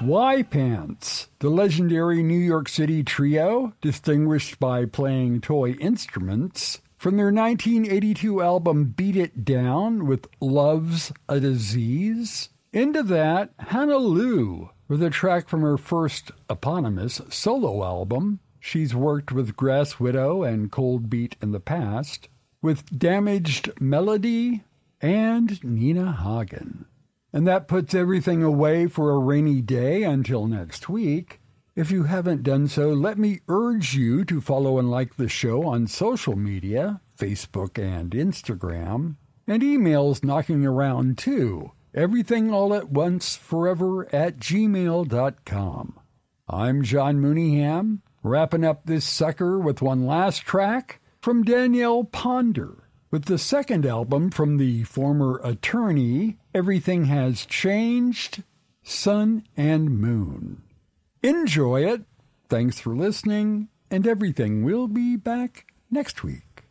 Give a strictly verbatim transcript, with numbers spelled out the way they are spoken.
Y-Pants, the legendary New York City trio, distinguished by playing toy instruments, from their nineteen eighty-two album Beat It Down with Love's a Disease. Into that, Hannah Lou, with a track from her first eponymous solo album. She's worked with Grass Widow and Cold Beat in the past, with Damaged Melody and Nina Hagen. And that puts everything away for a rainy day until next week. If you haven't done so, let me urge you to follow and like the show on social media, Facebook and Instagram, and emails knocking around too. Everything all at once forever at gmail dot com. I'm John Mooneyham, wrapping up this sucker with one last track from Danielle Ponder, with the second album from the former Attorney, Everything Has Changed, Sun and Moon. Enjoy it. Thanks for listening, and everything will be back next week.